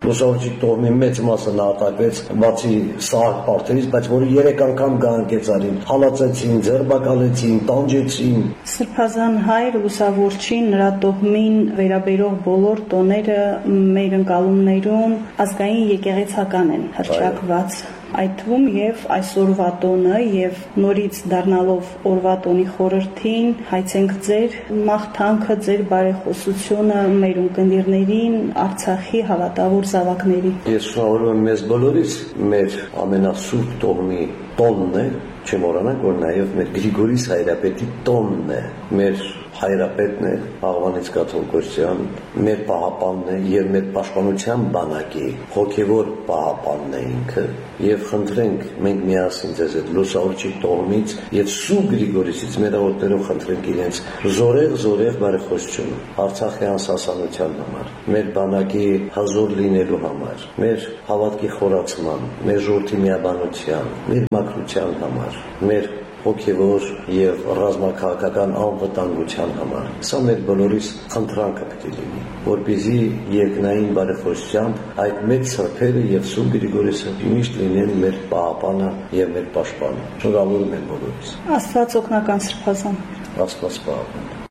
Լուսավորչի տոհմի մեծ մասը նահատակվեց բացի սահակ պարտերից, բայց որը 3 անգամ գանկեց արին, հալածեցին, ձերբակալեցին, տանջեցին։ Սրբազան հայր լուսավորչին, նրա տոհմին վերաբերող բոլոր տոները մեր ընկալումներում ազգային եկեղեցական են հռչակված։ Այդ թվում եւ այսօրվա տոնը եւ նորից դառնալով օրվա տոնի խորհրդին հայցենք ձեր մաղթանքը, ձեր բարեխոսությունը մեր ունկնդիրներին, Արցախի հավատավոր զավակների։ Ես շնորհավորում եմ մեզ բոլորից, մեր ամենասուրբ տոհմի տոնն է, չեմ մոռանանք, որ նաեւ մեր Գրիգորիս հայրապետի տոնն է, մեր հայրապետն է Աղվանից կաթողիկոսյան, մեր պահապանն է եւ մեր պաշտպանության բանակի հոգեվոր պահապանն է ինքը եւ խնդրենք մենք միասին ձեզ այդ լուսավորչի տոհմից եւ Սուրբ Գրիգորիսից մեր աղոթներով խնդրենք իրենց զորեղ բարեխոսություն Արցախի անսասանության համար, մեր բանակի հազոր լինելու համար, մեր հավատքի խորացման, մեր ժողովրդի միաբանության, մեր մաքրության համար, մեր հոգևոր եւ ռազմաքաղաքական անվտանգության համար։ Սա մեր բոլորիս խնդրանքը պետք է լինի, որպեսզի երկնային բարեխոսությամբ այդ մեծ սրբերը եւ Սուրբ Գրիգորիսը միշտ լինեն մեր պահապանը եւ մեր պաշտպանը։ Շնորհավորում եմ բոլորիս։ Աստված օգնական սրբազան։ Աստված պահապան։